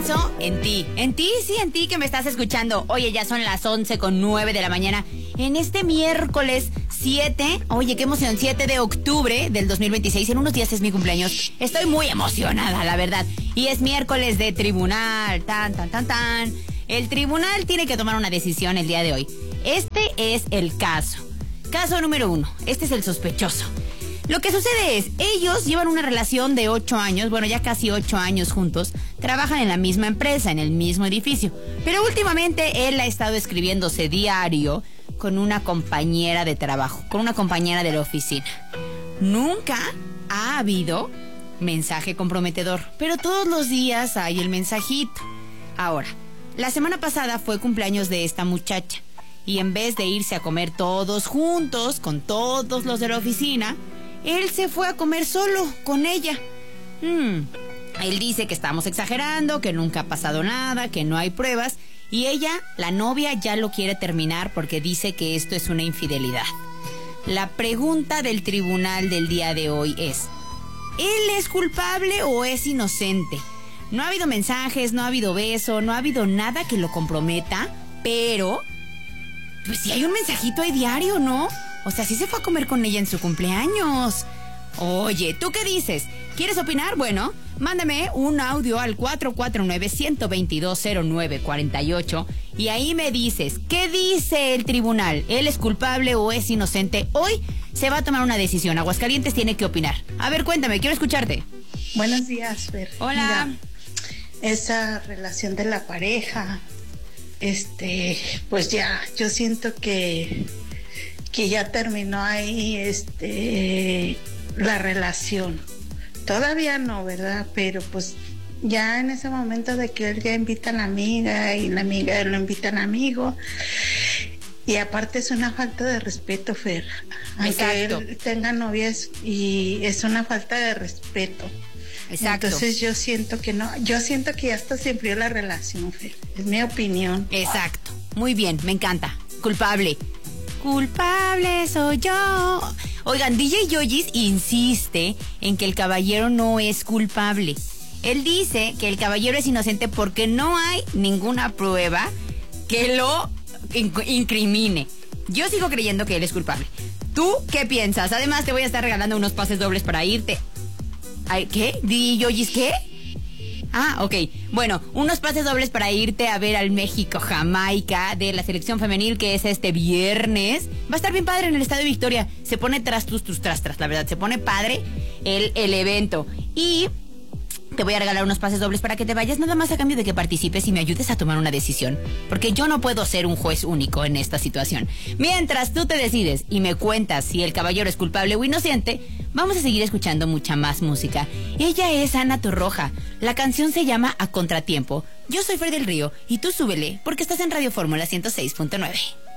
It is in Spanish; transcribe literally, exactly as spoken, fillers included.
pienso en ti. En ti, sí, en ti que me estás escuchando. Oye, ya son las once con nueve de la mañana. En este miércoles siete, oye, qué emoción, siete de octubre del dos mil veintiséis. En unos días es mi cumpleaños. Estoy muy emocionada, la verdad. Y es miércoles de tribunal. Tan, tan, tan, tan. El tribunal tiene que tomar una decisión el día de hoy. Este es el caso. Caso número uno. Este es el sospechoso. Lo que sucede es, ellos llevan una relación de ocho años, bueno, ya casi ocho años juntos, trabajan en la misma empresa, en el mismo edificio, pero últimamente él ha estado escribiéndose diario con una compañera de trabajo, con una compañera de la oficina. Nunca ha habido mensaje comprometedor, pero todos los días hay el mensajito. Ahora, la semana pasada fue cumpleaños de esta muchacha, y en vez de irse a comer todos juntos, con todos los de la oficina, él se fue a comer solo, con ella. Hmm. Él dice que estamos exagerando, que nunca ha pasado nada, que no hay pruebas. Y ella, la novia, ya lo quiere terminar porque dice que esto es una infidelidad. La pregunta del tribunal del día de hoy es, ¿él es culpable o es inocente? No ha habido mensajes, no ha habido beso, no ha habido nada que lo comprometa, pero pues si hay un mensajito ahí diario, ¿no? O sea, sí se fue a comer con ella en su cumpleaños. Oye, ¿tú qué dices? ¿Quieres opinar? Bueno, mándame un audio al cuatro cuatro nueve, uno dos dos, cero nueve cuatro ocho y ahí me dices, ¿qué dice el tribunal? ¿Él es culpable o es inocente? Hoy se va a tomar una decisión. Aguascalientes tiene que opinar. A ver, cuéntame, quiero escucharte. Buenos días, Fer. Hola. Mira, esa relación de la pareja, este, pues ya, yo siento que... que ya terminó ahí este la relación. Todavía no, ¿verdad? Pero pues ya en ese momento de que él ya invita a la amiga y la amiga lo invita al amigo. Y aparte es una falta de respeto, Fer. Aunque él tenga novias y es una falta de respeto. Exacto. Entonces yo siento que no, yo siento que ya hasta se enfrió la relación, Fer. Es mi opinión. Exacto. Muy bien, me encanta. Culpable. Culpable soy yo. Oigan, D J Yoyis insiste en que el caballero no es culpable. Él dice que el caballero es inocente porque no hay ninguna prueba que lo inc- incrimine. Yo sigo creyendo que él es culpable. ¿Tú qué piensas? Además, te voy a estar regalando unos pases dobles para irte. Ay, ¿qué? ¿D J Yoyis qué? Ah, ok. Bueno, unos pases dobles para irte a ver al México-Jamaica de la selección femenil, que es este viernes. Va a estar bien padre en el Estadio Victoria. Se pone tras, tus, tus, tras, tras, la verdad. Se pone padre el, el evento. Y te voy a regalar unos pases dobles para que te vayas, nada más a cambio de que participes y me ayudes a tomar una decisión. Porque yo no puedo ser un juez único en esta situación. Mientras tú te decides y me cuentas si el caballero es culpable o inocente, vamos a seguir escuchando mucha más música. Ella es Ana Torroja. La canción se llama A Contratiempo. Yo soy Fer del Río y tú súbele porque estás en Radio Fórmula ciento seis punto nueve.